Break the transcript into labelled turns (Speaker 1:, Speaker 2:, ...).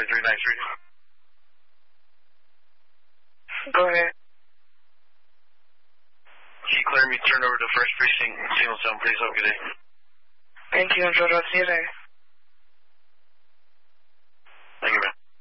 Speaker 1: 393.
Speaker 2: Go ahead.
Speaker 1: Can you clear me, turn over to First Precinct, Signal 7, please. Have a good day.
Speaker 2: Thank you, enjoy the rest of your day.